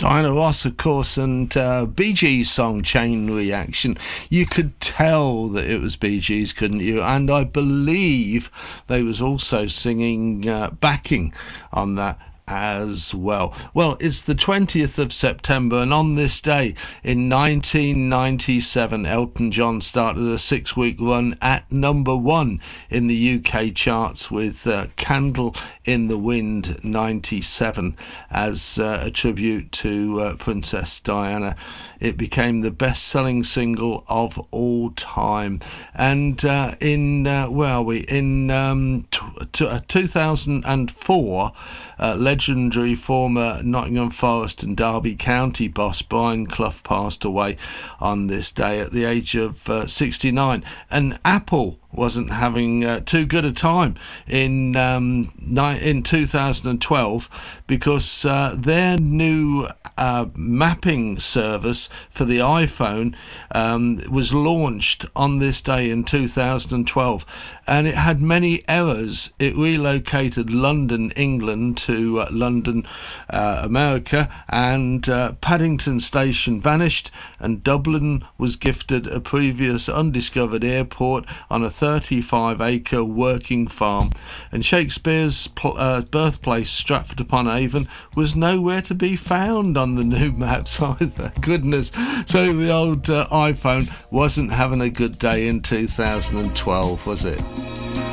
Diana Ross, of course, and Bee Gees' song Chain Reaction. You could tell that it was Bee Gees, couldn't you? And I believe they was also singing backing on that as well. Well, it's the 20th of September, and on this day in 1997, Elton John started a 6-week run at number 1 in the UK charts with Candle in the Wind 97 as a tribute to Princess Diana. It became the best-selling single of all time, and in 2004, legendary former Nottingham Forest and Derby County boss Brian Clough passed away on this day at the age of 69, and Apple wasn't having too good a time in 2012 because their new mapping service for the iPhone was launched on this day in 2012, and it had many errors. It relocated London, England to London, America, and Paddington Station vanished, and Dublin was gifted a previous undiscovered airport on a 35-acre working farm, and Shakespeare's birthplace, Stratford-upon-Avon, was nowhere to be found on the new maps either. Goodness. So the old iPhone wasn't having a good day in 2012, was it?